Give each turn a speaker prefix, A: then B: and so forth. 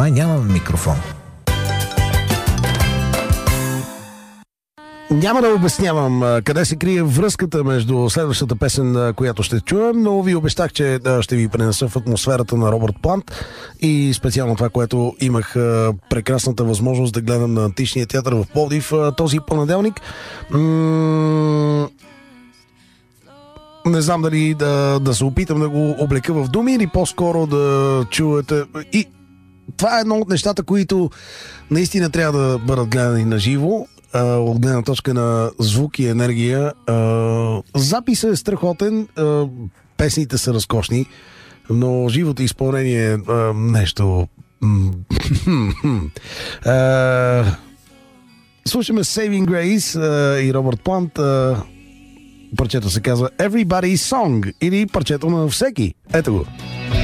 A: май нямам микрофон.
B: Няма да обяснявам къде се крие връзката между следващата песен, която ще чуем, но ви обещах, че ще ви пренеса в атмосферата на Робърт Плант и специално това, което имах прекрасната възможност да гледам на Античния театър в Пловдив този понеделник. Не знам дали да се опитам да го облека в думи или по-скоро да чуете. И това е едно от нещата, които наистина трябва да бъдат гледани на живо. От гледна точка на звук и енергия. Записът е страхотен, песните са разкошни, но живото изпълнение е нещо... Слушаме Saving Grace и Робърт Плант. Парчето се казва Everybody's Song или парчето на всеки. Ето го.